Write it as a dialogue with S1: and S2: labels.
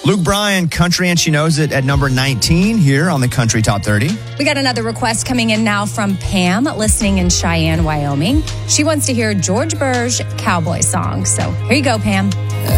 S1: Luke Bryan, Country and She Knows It at number 19 here on the Country Top 30.
S2: We got another request coming in now from Pam, listening in Cheyenne, Wyoming. She wants to hear George Burge Cowboy Song. So here you go, Pam.